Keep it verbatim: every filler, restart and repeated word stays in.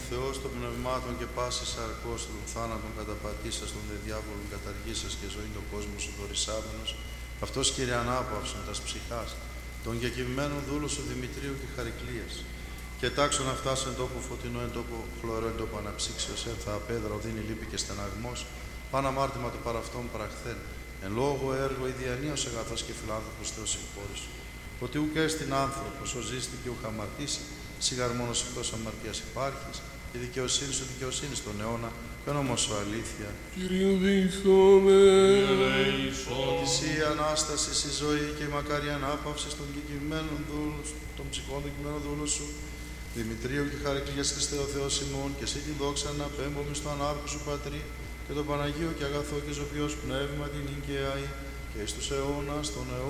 Θεός των πνευμάτων και πάσης αρκός των θάνατων καταπατήσας των δε διάβολων καταργήσας και ζωή τον κόσμο σου δωρησάμενος, αυτός Κύριε ανάπαυσον τας ψυχάς, των γεκυμμένων δούλου σου Δημητρίου και Χαρικλίας, και τάξον αυτά εν τόπο φωτεινό, εν τόπο χλωρό, εν τόπο αναψύξεως, εν θα απέδρα, οδύνη λύπη και στεναγμός, πάνω αμάρτημα του παραυτών πραχθέν, εν λόγω έργο ιδιανίως αγαθός και φιλάνθρωπος Θεός συγχώρης, ότι ουκ έστιν άνθρωπος, ο ζήστη και ουκ αμαρτήσει, σιγάρ μόνος εκτός αμαρτίας υπάρχεις, η δικαιοσύνη σου δικαιοσύνη στον αιώνα, και ο νόμος σου αλήθεια. Κυρίου δεηθώμε. Ότι εσύ η Ανάσταση, η ζωή και η μακάρι ανάπαυση των κεκυμμένων δούλων, των ψυχών των κεκυμμένων δούλων σου, Δημητρίου και Χαρικλίας Χριστέ ο Θεός ημών, και εσύ την δόξα να πέμπομη στο ανάρχο σου Πατρί, και το Παναγίο και αγαθό και ζωπιός πνεύμα την οικαία και εις τους αιώνας των αιώνων.